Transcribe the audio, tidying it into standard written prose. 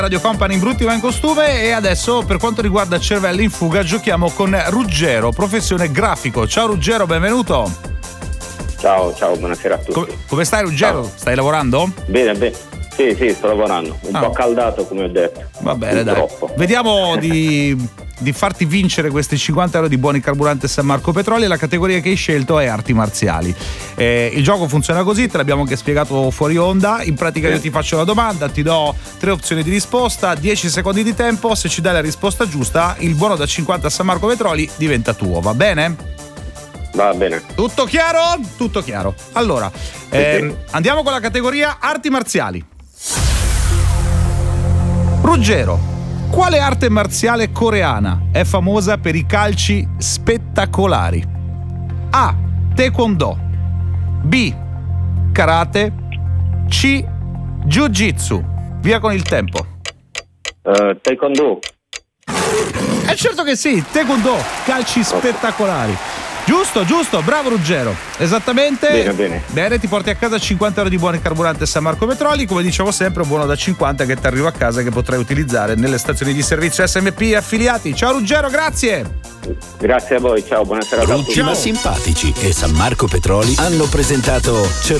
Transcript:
Radio Company in brutti ma in costume. E adesso, per quanto riguarda Cervelli in fuga, giochiamo con Ruggero, professione grafico. Ciao Ruggero, benvenuto. Ciao, buonasera a tutti. Come stai Ruggero? Ciao. Stai lavorando? Bene. Sì, sto lavorando. Un po' caldato, come ho detto. Va bene, dai. Vediamo di farti vincere questi 50 euro di buoni carburante San Marco Petroli. La categoria che hai scelto è arti marziali. Il gioco funziona così, te l'abbiamo anche spiegato fuori onda. In pratica io ti faccio la domanda, ti do 3 opzioni di risposta, 10 secondi di tempo. Se ci dai la risposta giusta, il buono da 50 San Marco Petroli diventa tuo, va bene? Va bene. Tutto chiaro? Tutto chiaro. Allora, andiamo con la categoria arti marziali. Ruggero, quale arte marziale coreana è famosa per i calci spettacolari? A. Taekwondo. B. Karate. C. Jiu-jitsu. Via con il tempo. Taekwondo. È certo che sì, Taekwondo, calci spettacolari. Giusto, bravo Ruggero. Esattamente. Bene, ti porti a casa 50 euro di buoni carburante San Marco Petroli. Come dicevo sempre, un buono da 50 che ti arriva a casa, che potrai utilizzare nelle stazioni di servizio SMP e affiliati. Ciao Ruggero, grazie. Grazie a voi, ciao, buonasera a tutti. Rutti ma simpatici e San Marco Petroli hanno presentato